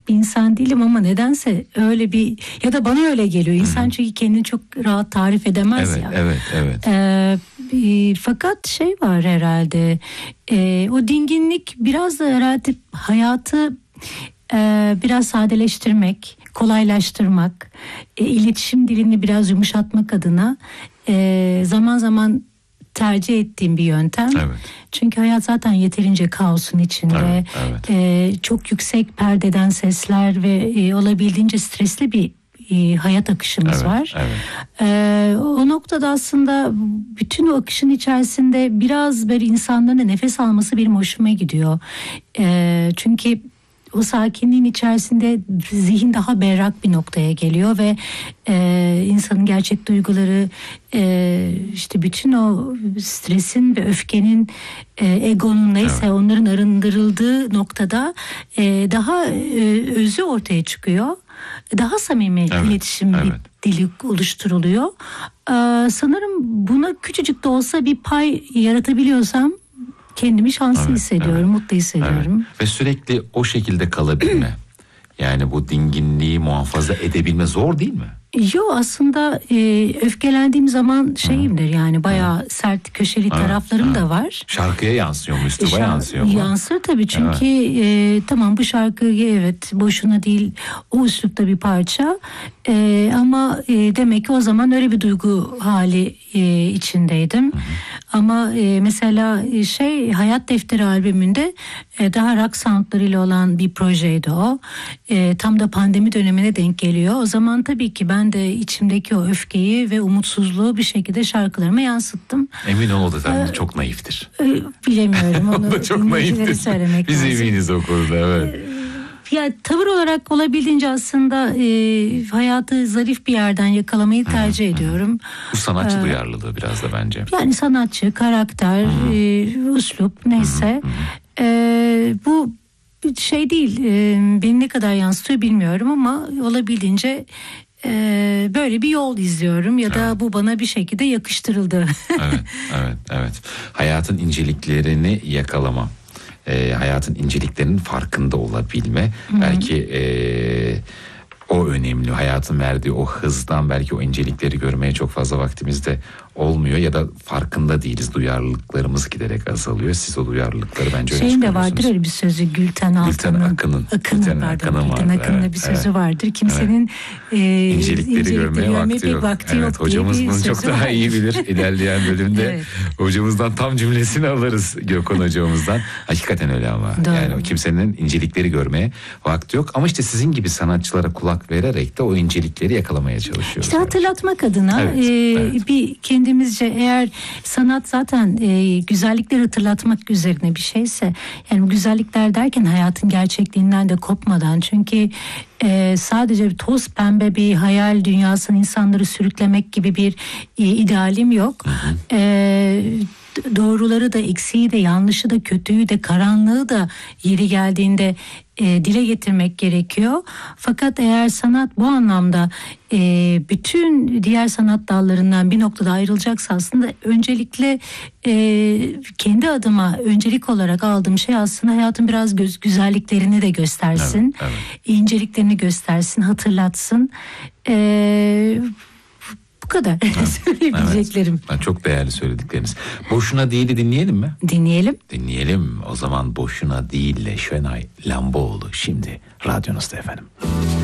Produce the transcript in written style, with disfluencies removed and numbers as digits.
bir insan değilim ama nedense öyle bir, ya da bana öyle geliyor. İnsan çünkü kendini çok rahat tarif edemez ya. Evet. Fakat şey var herhalde. O dinginlik biraz da herhalde hayatı biraz sadeleştirmek, kolaylaştırmak, iletişim dilini biraz yumuşatmak adına zaman zaman tercih ettiğim bir yöntem. Evet. Çünkü hayat zaten yeterince kaosun içinde. Evet. Çok yüksek perdeden sesler ve olabildiğince stresli bir hayat akışımız var. Evet. O noktada aslında bütün o akışın içerisinde biraz böyle insanların nefes alması benim hoşuma gidiyor. Çünkü o sakinliğin içerisinde zihin daha berrak bir noktaya geliyor ve insanın gerçek duyguları, işte bütün o stresin ve öfkenin, egonun neyse onların arındırıldığı noktada daha özü ortaya çıkıyor. Daha samimi iletişim bir dili oluşturuluyor. Sanırım buna küçücük de olsa bir pay yaratabiliyorsam kendimi şanslı hissediyorum, mutlu hissediyorum. Evet. Ve sürekli o şekilde kalabilme. Yani bu dinginliği muhafaza edebilme zor değil mi? Yo, aslında öfkelendiğim zaman şeyimdir yani, bayağı sert köşeli taraflarım da var. Şarkıya yansıyor mu, üsluba yansıyor mu? Yansır tabii çünkü tamam, bu şarkı boşuna değil, o üslupta bir parça ama demek ki o zaman öyle bir duygu hali içindeydim. Ama mesela Hayat Defteri albümünde daha rock soundlarıyla olan bir projeydi o. Tam da pandemi dönemine denk geliyor. O zaman tabii ki ben de içimdeki o öfkeyi ve umutsuzluğu bir şekilde şarkılarıma yansıttım. Emin ol, o da çok naiftir. Bilemiyorum. Onu da çok naiftir. Söylemek Biz lazım. eminiz o konuda, evet. Ya tavır olarak olabildiğince aslında hayatı zarif bir yerden yakalamayı tercih ediyorum. Bu sanatçı duyarlılığı biraz da bence. Yani sanatçı, karakter, üslup neyse. Bu şey değil, beni ne kadar yansıtıyor bilmiyorum ama olabildiğince böyle bir yol izliyorum ya da bu bana bir şekilde yakıştırıldı. Evet. Hayatın inceliklerini yakalama. Hayatın inceliklerinin farkında olabilme. Belki o önemli. Hayatın verdiği o hızdan belki o incelikleri görmeye çok fazla vaktimiz de olmuyor ya da farkında değiliz. Duyarlılıklarımız giderek azalıyor. Siz o duyarlılıkları bence öyle çıkarıyorsunuz. De vardır öyle bir sözü, Gülten Akın'ın bir sözü vardır. Kimsenin incelikleri görmeye vakti yok. Hocamız bunu çok daha iyi bilir. İlerleyen bölümde hocamızdan tam cümlesini alırız, Gökhan hocamızdan. Hakikaten öyle ama. Doğru. Yani o kimsenin incelikleri görmeye vakti yok. Ama işte sizin gibi sanatçılara kulak vererek de o incelikleri yakalamaya çalışıyoruz. İşte hatırlatmak adına bir kendimizce, eğer sanat zaten güzellikleri hatırlatmak üzerine bir şeyse, yani güzellikler derken hayatın gerçekliğinden de kopmadan, çünkü sadece toz pembe bir hayal dünyasına insanları sürüklemek gibi bir idealim yok. Doğruları da, eksiği de, yanlışı da, kötüyü de, karanlığı da yeri geldiğinde dile getirmek gerekiyor. Fakat eğer sanat bu anlamda bütün diğer sanat dallarından bir noktada ayrılacaksa, aslında öncelikle kendi adıma öncelik olarak aldığım şey aslında hayatın biraz güzelliklerini de göstersin. İnceliklerini göstersin, hatırlatsın. Bu kadar söyleyebileceklerim. Evet. Çok değerli söyledikleriniz. Boşuna Değil'i dinleyelim mi? Dinleyelim. O zaman Boşuna Değil'le Şenay Lamboğlu şimdi radyonuzda efendim.